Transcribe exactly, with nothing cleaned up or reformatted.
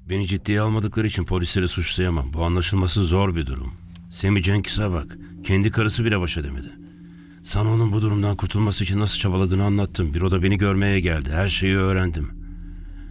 Beni ciddiye almadıkları için polisleri suçlayamam. Bu anlaşılması zor bir durum. Semih Cenkis'e bak. Kendi karısı bile baş edemedi. Sana onun bu durumdan kurtulması için nasıl çabaladığını anlattım. Bir o da beni görmeye geldi. Her şeyi öğrendim.